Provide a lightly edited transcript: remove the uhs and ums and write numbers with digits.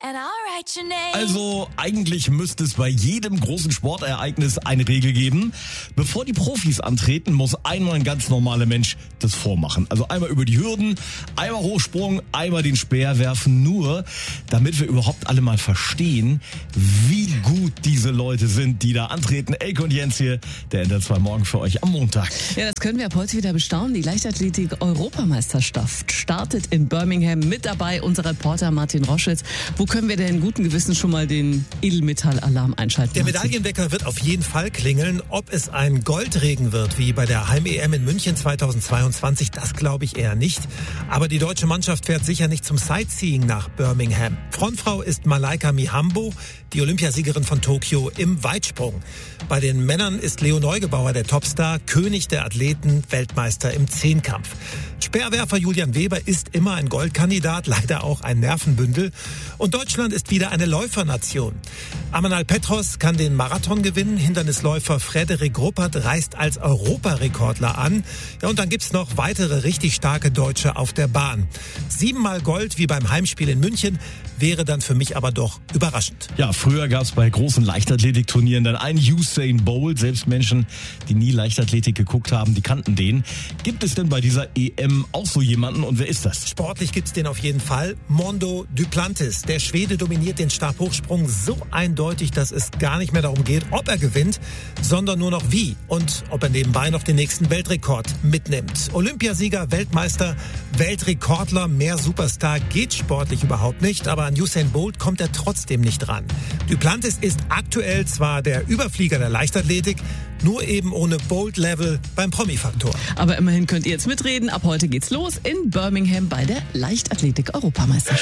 Also eigentlich müsste es bei jedem großen Sportereignis eine Regel geben. Bevor die Profis antreten, muss einmal ein ganz normaler Mensch das vormachen. Also einmal über die Hürden, einmal Hochsprung, einmal den Speer werfen. Nur, damit wir überhaupt alle mal verstehen, wie gut diese Leute sind, die da antreten. Elke und Jens hier, der Ender 2 Morgen für euch am Montag. Ja, das können wir ab heute wieder bestaunen. Die Leichtathletik-Europameisterschaft startet in Birmingham. Mit dabei unser Reporter Martin Roschitz. Wo können wir denn guten Gewissens schon mal den Edelmetall-Alarm einschalten? Der Medaillenwecker wird auf jeden Fall klingeln. Ob es ein Goldregen wird, wie bei der Heim-EM in München 2022, das glaube ich eher nicht. Aber die deutsche Mannschaft fährt sicher nicht zum Sightseeing nach Birmingham. Frontfrau ist Malaika Mihambo, die Olympiasiegerin von Tokio im Weitsprung. Bei den Männern ist Leo Neugebauer der Topstar, König der Athleten, Weltmeister im Zehnkampf. Speerwerfer Julian Weber ist immer ein Goldkandidat, leider auch ein Nervenbündel. Und Deutschland ist wieder eine Läufernation. Amanal Petros kann den Marathon gewinnen. Hindernisläufer Frederik Ruppert reist als Europarekordler an. Ja, und dann gibt's noch weitere richtig starke Deutsche auf der Bahn. 7-mal Gold wie beim Heimspiel in München wäre dann für mich aber doch überraschend. Ja, früher gab es bei großen Leichtathletikturnieren dann einen Usain Bolt. Selbst Menschen, die nie Leichtathletik geguckt haben, die kannten den. Gibt es denn bei dieser EM auch so jemanden und wer ist das? Sportlich gibt's den auf jeden Fall. Mondo Duplantis. Der Schwede dominiert den Stabhochsprung so eindeutig, dass es gar nicht mehr darum geht, ob er gewinnt, sondern nur noch wie und ob er nebenbei noch den nächsten Weltrekord mitnimmt. Olympiasieger, Weltmeister, Weltrekordler, mehr Superstar geht sportlich überhaupt nicht, aber an Usain Bolt kommt er trotzdem nicht ran. Duplantis ist aktuell zwar der Überflieger der Leichtathletik, nur eben ohne Bolt-Level beim Promi-Faktor. Aber immerhin könnt ihr jetzt mitreden. Ab heute geht's los in Birmingham bei der Leichtathletik-Europameisterschaft.